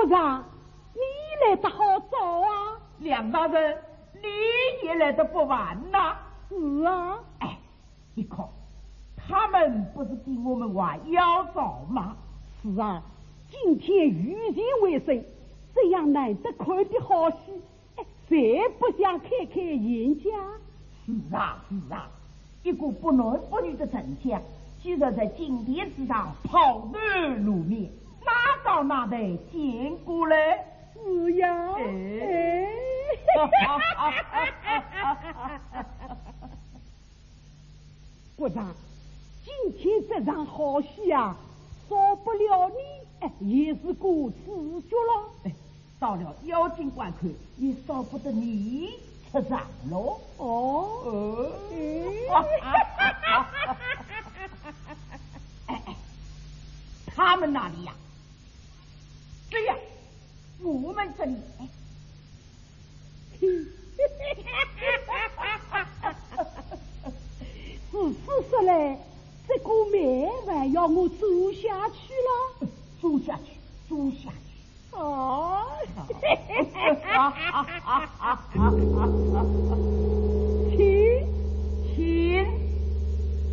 国丈，你来得好早啊！ 梁大人，你也来得不晚呐。 是啊， 哎，你看，他们不是给我们挖妖枣吗？ 是啊，今天御前为生，这样难得看的好戏，谁不想开开眼界？ 是啊，是啊，一个不男不女的丞相，既然在金殿之上抛头露面，哪到哪得见过来？ 是呀，国丈，今天这场好戏啊，少不了你，也是个主角了。 到了妖精关口，也少不得你出场喽。他们那里呀？对呀，我们这里。 是说嘞，这个门还要我走下去了？ 走下去，走下去。 哦。